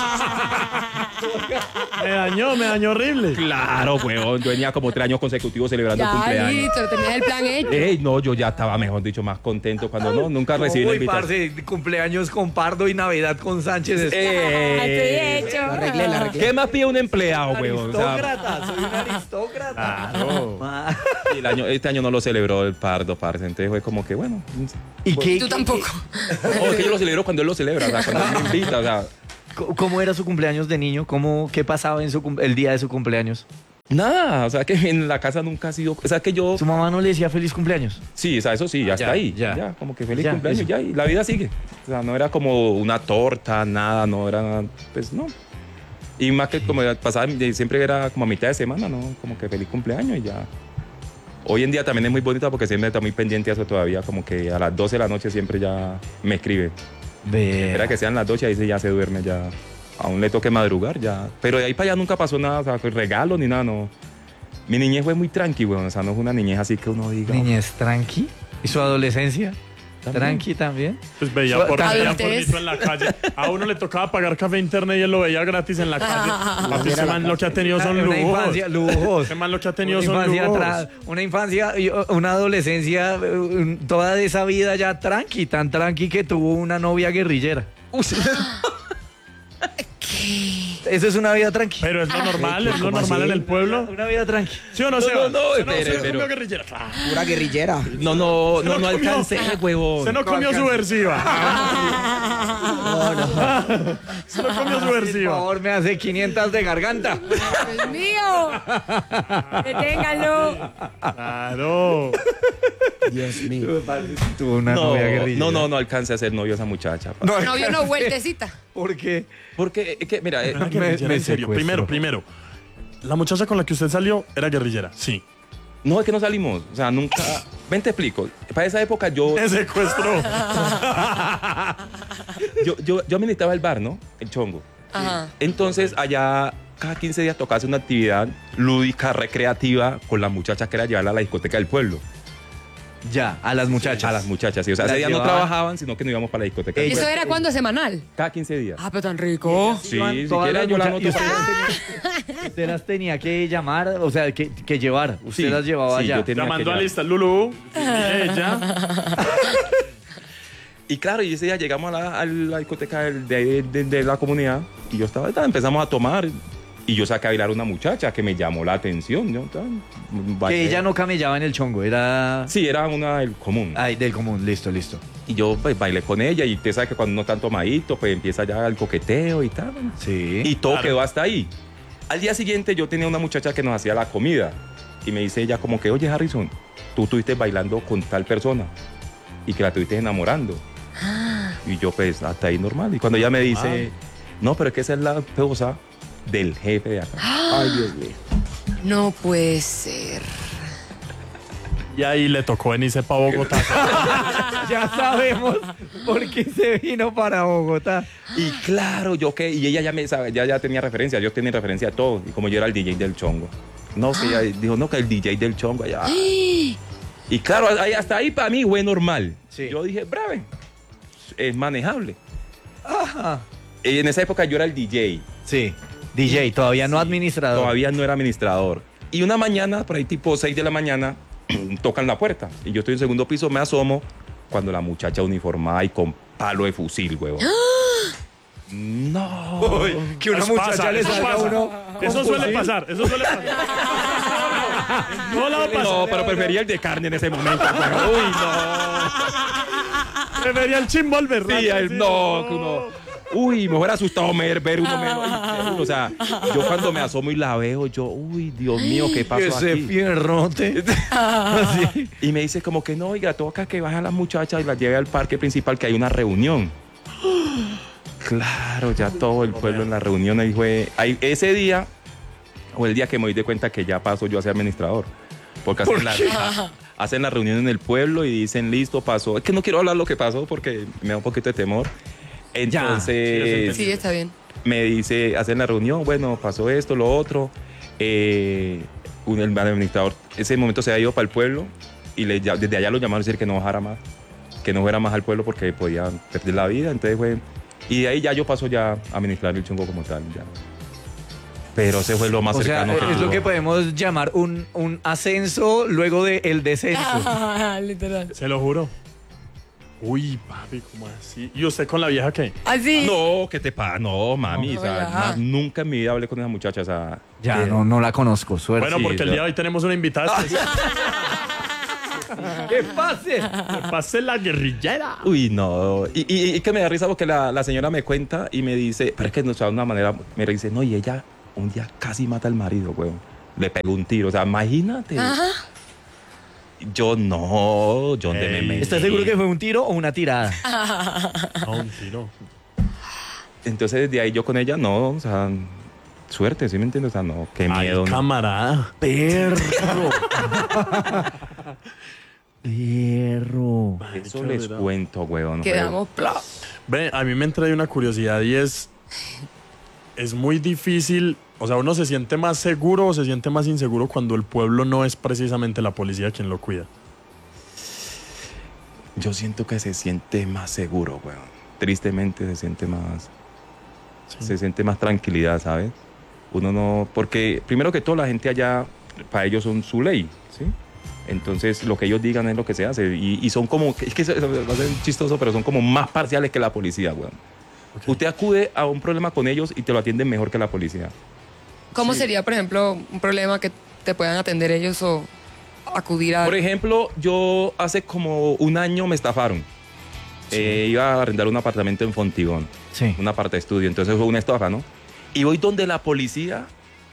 Me dañó, me dañó horrible. claro, weón, yo venía como tres años consecutivos celebrando el Ya, cumpleaños. listo, tenías el plan hecho. Ey, no, yo ya estaba, mejor dicho, más contento cuando no, nunca recibí la Uy, invitación. parce, cumpleaños con Pardo y Navidad con Sánchez. Es Eh, Estoy hecho. La arreglé, la arreglé. ¿Qué más pide un empleado, weón? O sea, aristócrata, soy un aristócrata. Claro. Y el año, este año no lo celebró el Pardo, parce. Entonces fue como que, bueno. ¿Y qué, Tú qué- tampoco. No, es que yo lo celebro cuando él lo celebra, o sea, cuando él me invita, o sea. c- ¿Cómo era su cumpleaños de niño? ¿Cómo, ¿Qué pasaba en su, cum- el día de su cumpleaños? Nada, o sea, que en la casa nunca ha sido. O sea, que yo. ¿Su mamá no le decía feliz cumpleaños? Sí, o sea, eso sí, ya, Ya, está ahí. ya. Ya. como que feliz Ya, cumpleaños, eso. ya. Y la vida sigue. O sea, no era como una torta, nada, no era. Pues no. Y más que como pasaba, siempre era como a mitad de semana, ¿no? Como que feliz cumpleaños y ya. Hoy en día también es muy bonita porque siempre está muy pendiente a eso todavía. Como que a las doce de la noche siempre ya me escribe. Ve. Era que sean las doce y ahí sí ya se duerme ya. Aún le toque madrugar ya. Pero de ahí para allá nunca pasó nada, o sea, regalos ni nada, no. Mi niñez fue muy tranqui, weón. O sea, no es una niñez así que uno diga. Niñez tranqui. ¿Y su adolescencia? También. Tranqui también. Pues veía Su- por, veía Adultez. pornito en la calle. A uno le tocaba pagar café internet y él lo veía gratis en la calle. Papi, ese man lo que ha tenido son Una lujos. infancia, lujos. Ese man lo que ha tenido Una son infancia, lujos. tra- una infancia y uh, una adolescencia, uh, toda esa vida ya tranqui, tan tranqui que tuvo una novia guerrillera. Eso es una vida tranqui. Pero es lo normal, es lo ¿Cómo normal así? en el pueblo. Una vida tranqui. ¿Sí o no, No, Sebas? no, no, ¿Sí o no, espere, Sebas pero- comió guerrillera? Ah, Pura guerrillera. No, no, Se no, lo no comió. alcancé, huevón. Se no comió subversiva. No, no. Se no comió Por subversiva. favor, me hace quinientas de garganta. Dios mío. Deténganlo. Claro. Dios mío. Tuvo una No, novia guerrillera. no, no, no alcancé a ser novio a esa muchacha. pa. No, No vio una vueltecita. ¿Por qué? Porque, es que, mira, eh, Una Me- guerrillera, me en serio. secuestró. Primero, primero. La muchacha con la que usted salió era guerrillera. Sí. no es que no salimos. O sea, nunca. Ven, te explico. Para esa época yo, Me secuestró. yo, yo, yo administraba el bar, ¿no? El chongo. Ajá. Entonces, allá cada quince días tocaba hacer una actividad lúdica, recreativa con las muchachas que era llevarla a la discoteca del pueblo. Ya, a las muchachas. A las muchachas, sí. O sea, Las ese día no llevaban. trabajaban, sino que nos íbamos para la discoteca. del ¿Eso pueblo. era cuándo? ¿Semanal? Cada quince días. Ah, pero tan rico. Sí, Iban si todas quieres las yo la mucha- anoto. y usted las tenía- usted las tenía que llamar, o sea, que, que llevar. Usted Sí, las llevaba sí, allá. yo tenía- Llamando que a ya. lista Lulu. Ella. Y claro, y ese día llegamos a la, a la discoteca del- de, de- de la comunidad y yo estaba, estaba- empezamos a tomar y yo saqué a bailar a una muchacha que me llamó la atención. Yo, estaba- Que bailé. ella no camellaba en el chongo, era... Sí, era una del común. Ay, del común, listo, listo. Y yo pues, bailé con ella y usted sabe que cuando uno está tomadito, pues empieza ya el coqueteo y tal. bueno. Sí. Y todo Claro. quedó hasta ahí. Al día siguiente yo tenía una muchacha que nos hacía la comida y me dice ella como que, oye Harrison, tú estuviste bailando con tal persona y que la estuviste enamorando. Y yo pues hasta ahí normal. Y cuando ella me dice, no, pero es que esa es la esposa del jefe de acá. Ay, Dios mío. No puede ser. Y ahí le tocó venirse para Bogotá. Ya sabemos por qué se vino para Bogotá. Y claro, yo que, y ella ya me sabe, ya, ya tenía referencia, yo tenía referencia a todo. Y como yo era el D J del chongo. No, que ella dijo, no, que el D J del chongo allá. Y claro, ahí- hasta ahí para mí fue normal. Sí. Yo dije, breve, es manejable. Ajá. Y en esa época yo era el D J. Sí. D J, todavía no Sí, administrador. Todavía no era administrador. Y una mañana, por ahí tipo seis de la mañana, tocan la puerta. Y yo estoy en el segundo piso, me asomo, cuando la muchacha uniformada y con palo de fusil, huevón. No. Que una Eso muchacha pasa, le eso salga a pasa. uno. Eso con suele fusil. pasar, eso suele pasar. No la va a pasar. No, pero prefería el de carne en ese momento. huevón. Uy, no. Prefería el chimbolver. Sí, el, no, que uno. Uy, me hubiera asustado ver, ver uno menos. O sea, yo cuando me asomo y la veo, yo, uy, Dios mío, ¿qué pasó Ese aquí? fierrote. Así. Y me dice como que no, oiga, toca que baje a las muchachas y las lleve al parque principal que hay una reunión. Claro, ya todo el pueblo en la reunión ahí fue. Ahí, ese día, o el día que me doy de cuenta que ya paso yo a ser administrador. Porque hacen, la, hacen la reunión en el pueblo y dicen, listo, pasó. Es que no quiero hablar lo que pasó porque me da un poquito de temor. Entonces, Sí, está bien. me dice, hacen la reunión, bueno, pasó esto, lo otro. Eh, un, el administrador, ese momento se ha ido para el pueblo y le, ya- desde allá lo llamaron a decir que no bajara más, que no fuera más al pueblo porque podía perder la vida. Entonces fue, y de ahí ya yo paso ya a administrar el chongo como tal. Ya. Pero ese fue lo más O sea, cercano que es lo tuvo. que podemos llamar un, un ascenso luego del descenso. Literal. Se lo juro. Uy, papi, ¿cómo así? ¿Y usted con la vieja qué? Así. No, ¿qué te pasa? No, mami, No, o sea, ya. na- nunca en mi vida hablé con esa muchacha, o sea... Ya, eh, no, no la conozco, suerte. Bueno, porque el yo- día de hoy tenemos una invitada especial. ¿qué pase? Que pase la guerrillera. Uy, no. Y, y, y que me da risa porque la, la señora me cuenta y me dice, pero es que no, o sea, de una manera, me dice, no, y ella un día casi mata al marido, weón. Le pegó un tiro, o sea, imagínate. Ajá. Yo no, yo donde me Ey. metí. ¿Estás seguro que fue un tiro o una tirada? No, un tiro. Entonces, desde ahí yo con ella, no, o sea, suerte, ¿sí me entiendes? O sea, no, qué Ay, miedo. ¿no? camarada. Perro. Perro. Eso les cuento, weón. Quedamos pla. Ve, a mí me entra ahí una curiosidad y es... Es muy difícil... O sea, uno se siente más seguro o se siente más inseguro cuando el pueblo no es precisamente la policía quien lo cuida. Yo siento que se siente más seguro, weón. Tristemente se siente más... Sí. Se siente más tranquilidad, ¿sabes? Uno no... Porque primero que todo la gente allá, para ellos son su ley, ¿sí? Entonces lo que ellos digan es lo que se hace. Y, y son como... Es que eso- eso va a ser chistoso, pero son como más parciales que la policía, weón. Ok. Usted acude a un problema con ellos y te lo atienden mejor que la policía. ¿Cómo Sí. sería, por ejemplo, un problema que te puedan atender ellos o acudir a... Por ejemplo, yo hace como un año me estafaron. Eh, iba a arrendar un apartamento en Fontibón, Sí. una parte de estudio, entonces fue una estafa, ¿no? Y voy donde la policía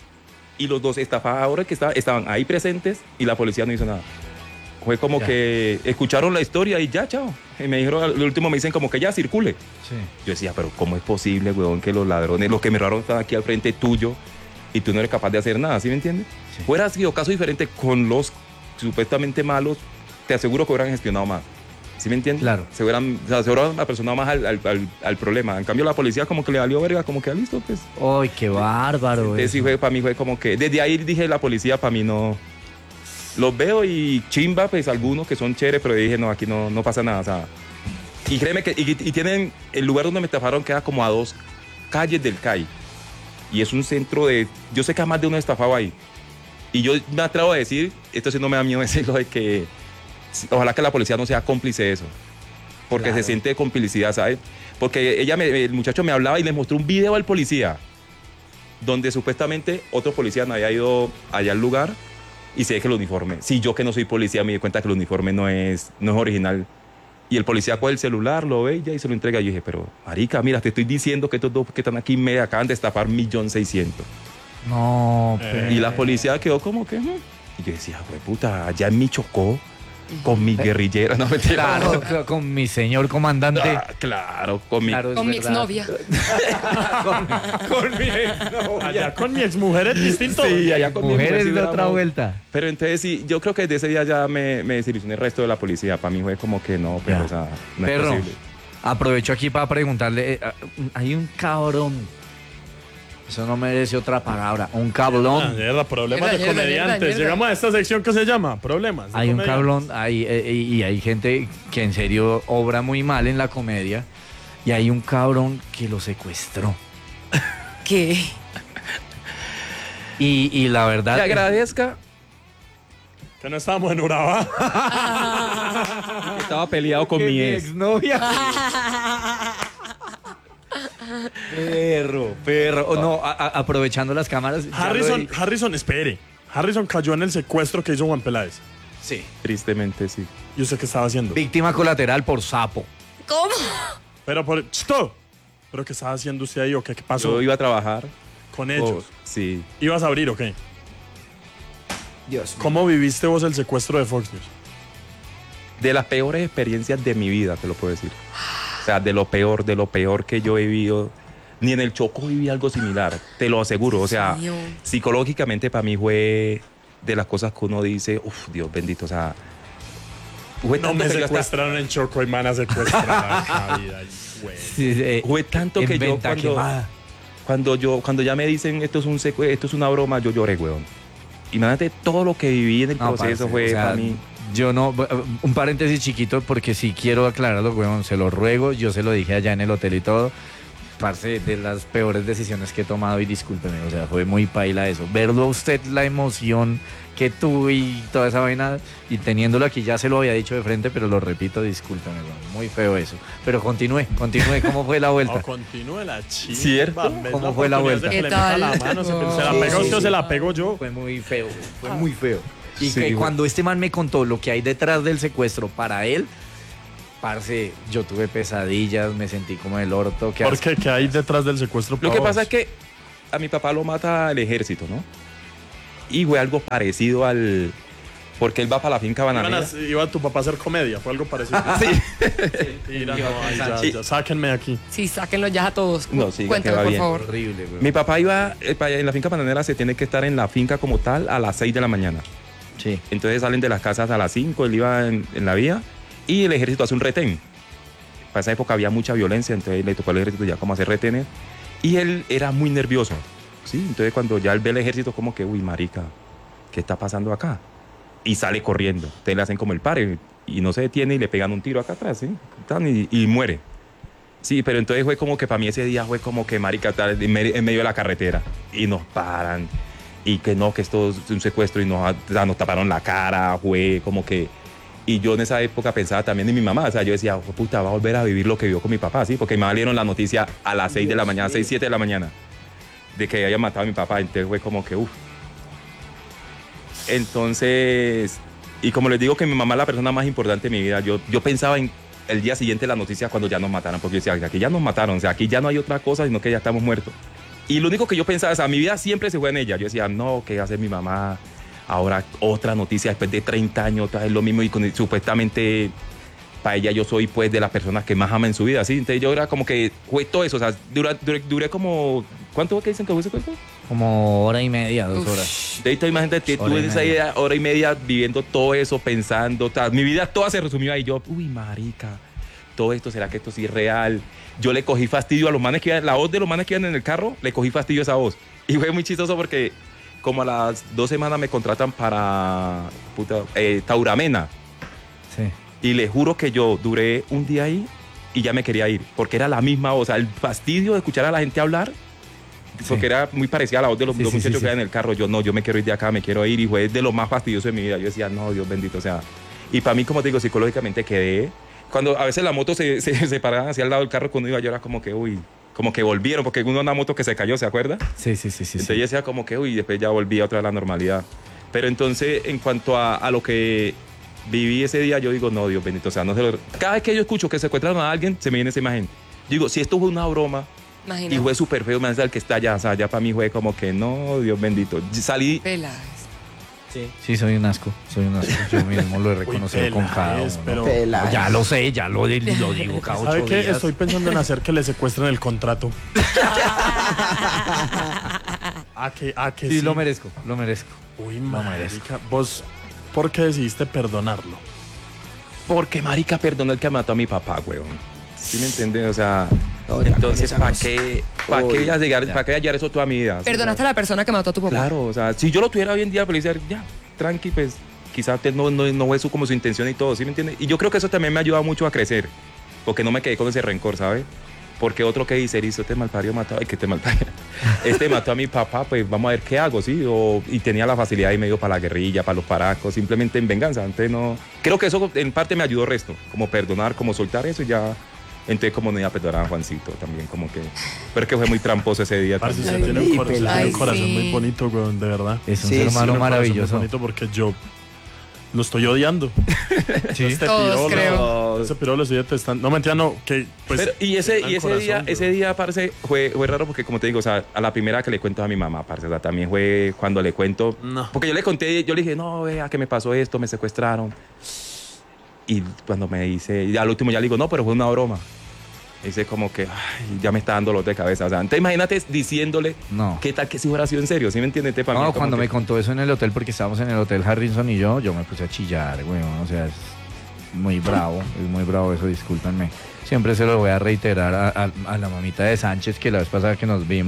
y los dos estafadores que estaban, estaban ahí presentes y la policía no hizo nada. Fue como Ya. que escucharon la historia y ya, chao. Y me dijeron, al último me dicen como que ya circule. Sí. Yo decía, pero ¿cómo es posible, weón, que los ladrones, los que me robaron están aquí al frente tuyo y tú no eres capaz de hacer nada, ¿sí me entiendes? Sí. Fuera sido caso diferente con los supuestamente malos, te aseguro que hubieran gestionado más. ¿Sí me entiendes? Claro. Se hubieran, o sea, se hubieran apersonado más al, al, al, al problema. En cambio, la policía como que le valió verga, como que, ah, listo, pues. Ay, qué bárbaro. Entonces, sí eso. fue, para mí fue como que, desde ahí dije, la policía para mí no... Los veo y chimba, pues, algunos que son chéveres, pero dije, no, aquí no, no pasa nada, o sea... Y créeme que, y, y tienen, el lugar donde me estafaron queda como a dos calles del C A I. Y es un centro de, yo sé que más de uno estafado ahí. Y yo me atrevo a decir, esto sí no me da miedo decirlo, de que ojalá que la policía no sea cómplice de eso. Porque Claro. se siente complicidad, ¿sabes? Porque ella me, el muchacho me hablaba y le mostró un video al policía, donde supuestamente otro policía no había ido allá al lugar y se ve que el uniforme, si yo que no soy policía me di cuenta que el uniforme no es, no es original. Y el policía coge el celular, lo ve ya y se lo entrega. Y yo dije, pero marica, mira, te estoy diciendo que estos dos que están aquí me acaban de estafar un millón seiscientos. No, Eh. pero... Y la policía quedó como que... "Mm". Y yo decía, güey, puta, allá en mi Chocó, con mi guerrillera, no mentira. Claro, c- con mi señor comandante. Ah, claro, con mi... Claro, es Con mi verdad. exnovia. Con mi exnovia. Allá con mi exmujer es distinto. Sí, allá con mi mujer Mujeres sí de otra duramos. vuelta. Pero entonces sí, yo creo que desde ese día ya me, me desilusioné el resto de la policía. Para mí fue como que no, pero Ya. o sea, no Perro, es posible. aprovecho aquí para preguntarle. eh, ah, hay un cabrón. Eso no merece otra palabra. Un Ah, cabrón. mierda, problemas de Mierda, mierda, comediantes. mierda, mierda. Llegamos a esta sección que se llama Problemas. de Hay un comediantes. cabrón. Hay, eh, y hay gente que en serio obra muy mal en la comedia. Y hay un cabrón que lo secuestró. ¿Qué? Y, y la verdad. Te agradezca Que no estábamos en Urabá. que estaba peleado con que mi mi ex. exnovia. Perro, perro. Oh, no, a- a- aprovechando las cámaras. ya lo Harrison, he- Harrison, espere. Harrison cayó en el secuestro que hizo Juan Peláez. Sí. Tristemente, sí. ¿Y usted qué estaba haciendo? Víctima colateral por sapo. ¿Cómo? Pero por... ¡Chito! ¿Pero qué estaba haciendo usted ahí o qué, qué pasó Yo iba a trabajar. con ellos? Oh, sí. ¿Ibas a abrir o qué? Dios ¿Cómo viviste vos el secuestro de Fox News? De las peores experiencias de mi vida, te lo puedo decir. O sea, de lo peor, de lo peor que yo he vivido. Ni en el Chocó viví algo similar, te lo aseguro. O sea, Dios mío. psicológicamente para mí fue de las cosas que uno dice, uff, Dios bendito, o sea... Fue No tanto me que yo hasta- secuestraron en Choco y me van a secuestrar acá, vida, güey. Sí, sí, Fue tanto en que yo venta cuando, quemada. cuando yo cuando ya me dicen esto es un secue- esto es una broma, yo lloré, weón. Imagínate todo lo que viví en el No, proceso parce, fue o sea, para mí. Yo no, un paréntesis chiquito porque si quiero aclararlo, weón, se lo ruego, yo se lo dije allá en el hotel y todo. parce, de las peores decisiones que he tomado y discúlpeme, o sea, fue muy paila eso. Verlo a usted, la emoción que tuve y toda esa vaina, y teniéndolo aquí ya se lo había dicho de frente, pero lo repito, discúlpeme, weón, muy feo eso. Pero continúe, continúe, ¿cómo fue la vuelta? No, continúe la chiva. ¿Cierto? ¿Ves ¿Cómo la fue la oportunidad vuelta? de que ¿Qué le meta tal? la mano? ¿Se, No. se la Sí, pega sí, usted o sí. se la pego yo? Fue muy feo, fue muy feo. Y Sí, que güey. cuando este man me contó lo que hay detrás del secuestro para él, parce, yo tuve pesadillas, me sentí como el orto. ¿Qué ¿Por asco. qué? ¿Qué hay detrás del secuestro? Lo para que vos? pasa es que a mi papá lo mata el ejército, ¿no? Y fue algo parecido al... Porque él va para la finca Iban bananera. a- Iba tu papá a hacer comedia, fue algo parecido. Sí. Mira, Iba no, ay, ya, pensando. ya, sáquenme de aquí. Sí, sáquenlo ya a todos. No, sí, Cuéntame, que va por bien. favor. Horrible, güey. Mi papá iba, eh, para allá en la finca bananera se tiene que estar en la finca como tal a las seis de la mañana. Sí. Entonces salen de las casas a las cinco, él iba en, en la vía y el ejército hace un retén. Para esa época había mucha violencia, entonces le tocó al ejército ya como hacer retenes. Y él era muy nervioso, ¿sí? Entonces cuando ya él ve el ejército como que, uy, marica, ¿qué está pasando acá? Y sale corriendo. Entonces le hacen como el pare y no se detiene y le pegan un tiro acá atrás, ¿sí? Tan, Y, y muere. Sí, pero entonces fue como que para mí ese día fue como que, marica, tal, en medio en medio de la carretera. Y nos paran. Y que no, que esto es un secuestro y nos, o sea, nos taparon la cara, fue como que... Y yo en esa época pensaba también en mi mamá, o sea, yo decía, oh, puta, va a volver a vivir lo que vivió con mi papá, ¿sí? Porque me dieron la noticia a las seis de la mañana, seis, siete de la mañana, de que había matado a mi papá, entonces fue como que, uff. Entonces, y como les digo que mi mamá es la persona más importante de mi vida, yo, yo pensaba en el día siguiente de la noticia cuando ya nos mataron, porque yo decía, aquí ya nos mataron, o sea, aquí ya no hay otra cosa, sino que ya estamos muertos. Y lo único que yo pensaba, o sea, mi vida siempre se fue en ella. Yo decía, no, ¿qué hace mi mamá? Ahora otra noticia después de treinta años, otra vez lo mismo y con, supuestamente para ella yo soy pues de las personas que más ama en su vida, ¿sí? Entonces yo era como que fue todo eso, o sea, dura- duré, duré como, ¿cuánto que dicen que fue ese cuento? Como hora y media, dos Uf. horas. De ahí imagínate, que Hora y tuve esa media. idea, hora y media viviendo todo eso, pensando, ta- mi vida toda se resumió ahí, yo, uy, marica, todo esto, ¿será que esto sí es real? Yo le cogí fastidio a los manes que iban, la voz de los manes que iban en el carro, le cogí fastidio a esa voz. Y fue muy chistoso porque como a las dos semanas me contratan para puta, eh, Tauramena. Sí. Y le juro que yo duré un día ahí y ya me quería ir, porque era la misma voz, o sea, el fastidio de escuchar a la gente hablar, porque Sí. era muy parecida a la voz de los Sí, dos sí, muchachos sí, que sí. iban en el carro. Yo no, yo me quiero ir de acá, me quiero ir, y fue de lo más fastidioso de mi vida. Yo decía, no, Dios bendito, o sea, y para mí, como te digo, psicológicamente quedé, cuando a veces la moto se, se, se paraban hacia el lado del carro cuando iba, yo era como que, uy, como que volvieron, porque uno una moto que se cayó, ¿se acuerda? Sí, sí, sí, sí. Entonces sí. yo decía como que, uy, después ya volví otra vez a la normalidad. Pero entonces, en cuanto a, a lo que viví ese día, yo digo, no, Dios bendito, o sea, no se lo... Cada vez que yo escucho que secuestraron a alguien, se me viene esa imagen. Yo digo, si esto fue una broma Imagínate. y fue súper feo, me hace el que está allá, o sea, ya para mí fue como que, no, Dios bendito. Salí, Pelas. Sí, soy un asco, soy un asco. Yo mismo lo he reconocido Uy, con cada Peláez, uno. pero- Peláez. Ya lo sé, ya lo, lo digo cada ¿Sabe ocho qué? días. Estoy pensando en hacer que le secuestren el contrato. ¿A que, a que Sí, sí? lo merezco, lo merezco. Uy, merezco. marica, vos, ¿por qué decidiste perdonarlo? porque marica, perdona el que mató a mi papá, weón. ¿Sí me entiendes? O sea, No, ya entonces, con ¿para esa qué, pa' Uy, qué voy a llegar, ya. para qué voy a hallar eso toda mi vida? Perdonaste a la persona que mató a tu papá. Claro, o sea, si yo lo tuviera hoy en día, pues le decía, ya, tranqui, pues quizás no, no, no fue su, como su intención y todo, ¿sí me entiendes? Y yo creo que eso también me ha ayudado mucho a crecer, porque no me quedé con ese rencor, ¿sabes? Porque otro que dice, hizo este malparido mató, ay, que este malparido, este mató a mi papá, pues vamos a ver qué hago, ¿sí? O, y tenía la facilidad y medio para la guerrilla, para los paracos, simplemente en venganza, antes no... Creo que eso en parte me ayudó el resto, como perdonar, como soltar eso y ya... Entonces como no iba a perdonar a Juancito también, como que... Pero es que fue muy tramposo ese día Parce, también. usted tiene un, Ay, cora- usted tiene un Ay, corazón sí. muy bonito, weón, de verdad. Es un Sí, ser sí, humano Tiene un corazón muy maravilloso. bonito porque yo lo estoy odiando. Sí. Este Todos, piro, creo. lo- Ese piro lo estoy detestando. No, mentira, no. Que, pues, Pero, y ese, tengan y ese corazón, día, weón. ese día, parce, fue, fue raro porque, como te digo, o sea, a la primera que le cuento a mi mamá, parce, o sea, también fue cuando le cuento. No. Porque yo le conté, yo le dije, no, vea, que me pasó esto, me secuestraron. Y cuando me dice, y al último ya le digo, no, pero fue una broma. Dice como que, ay, ya me está dando dolor de cabeza. O sea, entonces imagínate diciéndole, No. ¿qué tal que si hubiera sido en serio? ¿Sí me entiendes? Te- para mí No, como cuando que- me contó eso en el hotel, porque estábamos en el hotel Harrison y yo, yo me puse a chillar, güey. O sea, es muy bravo, es muy bravo eso, discúlpenme. Siempre se lo voy a reiterar a, a- a la mamita de Sánchez, que la vez pasada que nos vimos,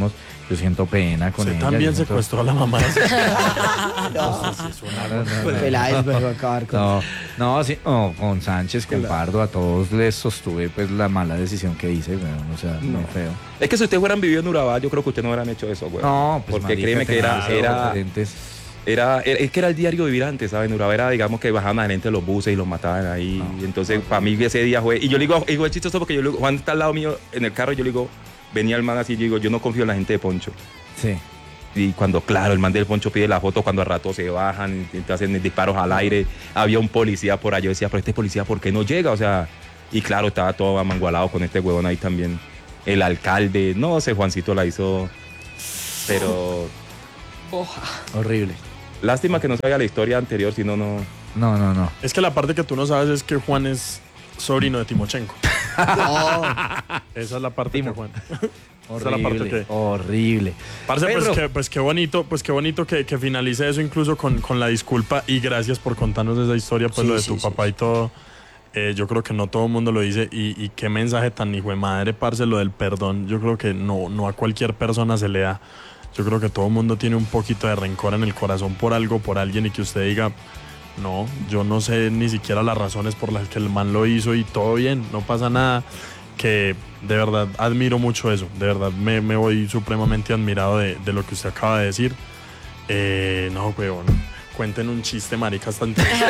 Yo siento pena con Usted ella. también yo siento- secuestró a la mamá de ese- No, No, no, no. Peláez me va a acabar con No, no, sí, no, con Sánchez, con Pardo, a todos les sostuve pues la mala decisión que hice, weón, o sea, muy feo. Es que si ustedes hubieran vivido en Urabá, yo creo que ustedes no hubieran hecho eso, güey. No, pues porque marica, créeme que era, tenía era, diferentes. era, era- es que era el diario vivir antes, ¿sabes? En Urabá era, digamos, que bajaban a la gente de los buses y los mataban ahí. Y entonces, para mí ese día fue... Y yo le digo, digo, es chistoso porque yo le digo, Juan está al lado mío en el carro, yo le digo, venía el man así, yo digo, yo no confío en la gente de Poncho. Sí. Y cuando, claro, el man del Poncho pide la foto, cuando a rato se bajan, te hacen disparos al aire, había un policía por allá, yo decía, pero este policía, ¿por qué no llega? O sea, y claro, estaba todo amangualado con este huevón ahí también. El alcalde, no sé, Juancito la hizo, pero Horrible. lástima que no sabía la historia anterior, si no, no... No, no, no. Es que la parte que tú no sabes es que Juan es sobrino de Timochenko. No, Esa es la parte Timo. que Juan. Esa es la parte Horrible, que... horrible. Parce, pues, Perro. que, pues qué bonito, pues qué bonito que, que finalice eso incluso con, con la disculpa y gracias por contarnos esa historia, pues Sí, lo de sí, tu sí, papá y todo. Eh, yo creo que no todo el mundo lo dice y, y qué mensaje tan hijo de madre, parce, lo del perdón. Yo creo que no, no a cualquier persona se le da. Yo creo que todo el mundo tiene un poquito de rencor en el corazón por algo, por alguien y que usted diga, no, yo no sé ni siquiera las razones por las que el man lo hizo y todo bien, no pasa nada. Que de verdad admiro mucho eso, de verdad me, me voy supremamente admirado de, de lo que usted acaba de decir. Eh, no, weón, cuenten un chiste, marica, hasta entonces.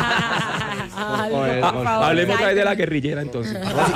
Hablemos otra vez de la guerrillera, entonces.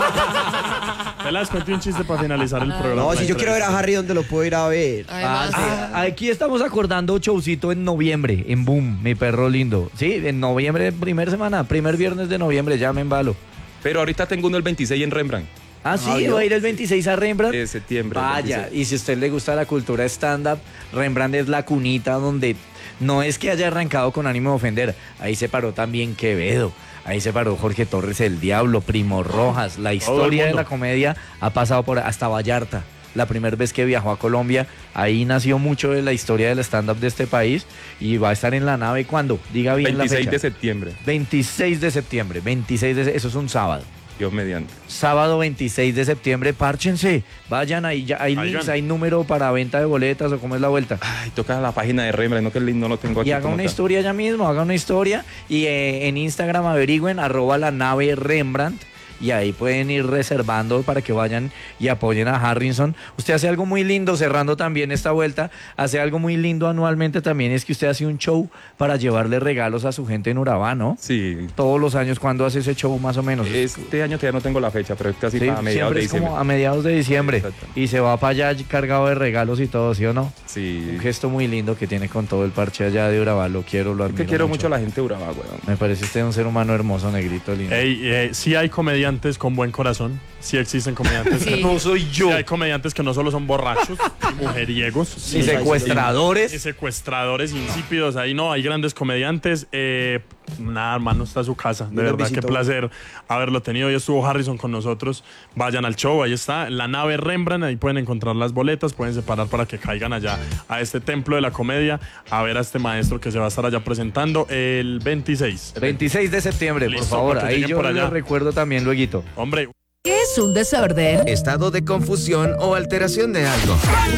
Pelas, cuente un chiste para finalizar el programa. no, si yo quiero ver a Harry, ¿dónde lo puedo ir a ver? Además, Ah, aquí estamos acordando showcito en noviembre, en Boom, mi perro lindo. Sí, en noviembre, primer semana, primer viernes de noviembre, ya me embalo. Pero ahorita tengo uno el veintiséis en Rembrandt, Ah, sí, va a ir el veintiséis a Rembrandt. de septiembre. el Vaya, veintiséis. y si a usted le gusta la cultura stand-up, Rembrandt es la cunita donde no es que haya arrancado con ánimo de ofender. Ahí se paró también Quevedo, ahí se paró Jorge Torres el Diablo, Primo Rojas. La historia de mundo. la comedia ha pasado por hasta Vallarta. La primera vez que viajó a Colombia, ahí nació mucho de la historia del stand-up de este país y va a estar en la nave, ¿cuándo? Diga bien la veintiséis fecha. de septiembre, veintiséis de septiembre, veintiséis de se- eso es un sábado. Dios mediante. Sábado veintiséis de septiembre, párchense, vayan ahí, ya hay Vayan. links, hay número para venta de boletas o cómo es la vuelta. Ay, toca la página de Rembrandt, no que el link no lo tengo aquí. Y haga como una tal. historia ya mismo, haga una historia y eh, en Instagram averigüen arroba la nave Rembrandt y ahí pueden ir reservando para que vayan y apoyen a Harrison. Usted hace algo muy lindo, cerrando también esta vuelta, hace algo muy lindo anualmente también, es que usted hace un show para llevarle regalos a su gente en Urabá, ¿no? Sí. Todos los años, ¿cuándo hace ese show más o menos? Este año todavía no tengo la fecha, pero es casi Sí, para mediados siempre de es como diciembre. a mediados de diciembre Exacto. y se va para allá cargado de regalos y todo, ¿sí o no? Sí. Un gesto muy lindo que tiene con todo el parche allá de Urabá, lo quiero, lo Es admiro que quiero mucho a la gente de Urabá, weón. Me parece usted un ser humano hermoso, negrito, lindo. Ey, eh, sí hay comediantes con buen corazón, sí existen comediantes. Sí. que No soy Sí yo. hay comediantes que no solo son borrachos y mujeriegos, Ni sí, secuestradores. y secuestradores insípidos. Ahí no, hay grandes comediantes. Eh, nada, hermano, está a su casa. De Yo lo verdad, qué visito. placer haberlo tenido. Hoy estuvo Harrison con nosotros. Vayan al show, ahí está. La nave Rembrandt, ahí pueden encontrar las boletas, pueden separar para que caigan allá a este templo de la comedia, a ver a este maestro que se va a estar allá presentando el veintiséis. veintiséis de septiembre, por Listo, favor. para que Ahí lleguen yo por lo allá. recuerdo también luego. Hombre, ¿Qué es un desorden? Estado de confusión o alteración de algo.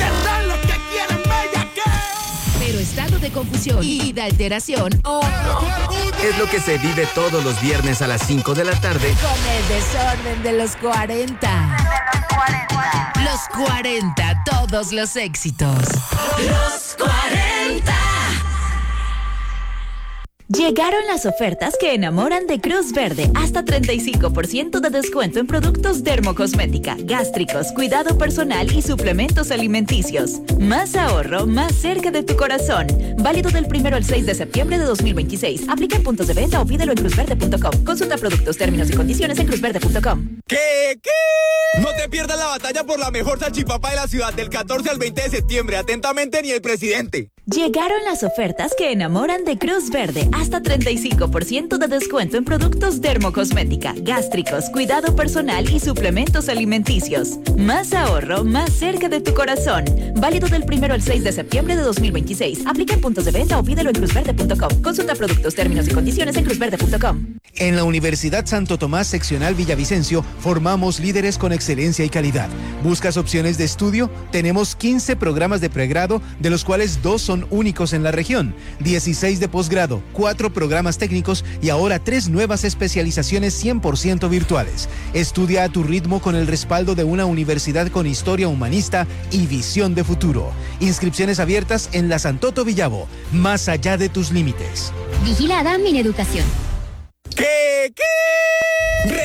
Pero estado de confusión y de alteración oh, Es lo que se vive todos los viernes a las cinco de la tarde con el desorden de los cuarenta. Los cuarenta, todos los éxitos. Los cuarenta. Llegaron las ofertas que enamoran de Cruz Verde. Hasta treinta y cinco por ciento de descuento en productos dermocosmética, gástricos, cuidado personal y suplementos alimenticios. Más ahorro, más cerca de tu corazón. Válido del primero al seis de septiembre de dos mil veintiséis. Aplica en puntos de venta o pídelo en cruz verde punto com. Consulta productos, términos y condiciones en cruz verde punto com. ¿Qué? ¿Qué? No te pierdas la batalla por la mejor salchipapa de la ciudad del catorce al veinte de septiembre. Atentamente, ni el presidente. Llegaron las ofertas que enamoran de Cruz Verde. Hasta treinta y cinco por ciento de descuento en productos dermocosmética, gástricos, cuidado personal y suplementos alimenticios. Más ahorro, más cerca de tu corazón. Válido del primero al seis de septiembre de dos mil veintiséis. Aplica en puntos de venta o pídelo en cruzverde punto com. Consulta productos, términos y condiciones en cruzverde punto com. En la Universidad Santo Tomás Seccional Villavicencio formamos líderes con excelencia y calidad. ¿Buscas opciones de estudio? Tenemos quince programas de pregrado, de los cuales dos son únicos en la región, dieciséis de posgrado, cuatro programas técnicos y ahora tres nuevas especializaciones cien por ciento virtuales. Estudia a tu ritmo con el respaldo de una universidad con historia humanista y visión de futuro. Inscripciones abiertas en la Santoto Villavo, más allá de tus límites. Vigilada Mineducación. ¿Qué? ¿Qué?